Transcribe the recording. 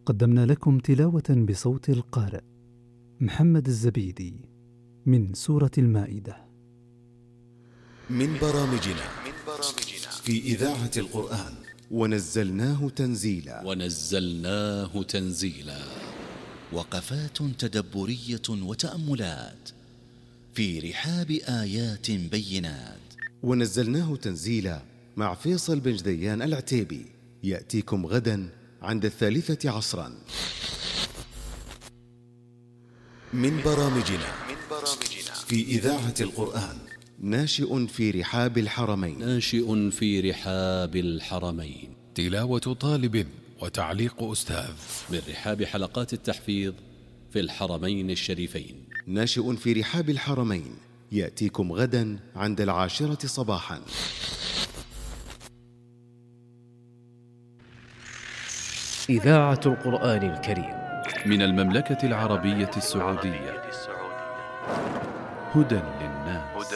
قدمنا لكم تلاوة بصوت القارئ محمد الزبيدي من سورة المائدة. من برامجنا في إذاعة القرآن ونزلناه تنزيلا وقفات تدبرية وتأملات في رحاب آيات بينات. ونزلناه تنزيلا مع فيصل بن جديان العتيبي، يأتيكم غدا عند 3 عصرا. من برامجنا في إذاعة القرآن ناشئ في رحاب الحرمين، تلاوة طالب وتعليق أستاذ من رحاب حلقات التحفيظ في الحرمين الشريفين. ناشئ في رحاب الحرمين، يأتيكم غدا عند 10 صباحا. إذاعة القرآن الكريم من المملكة العربية السعودية، هدى للناس.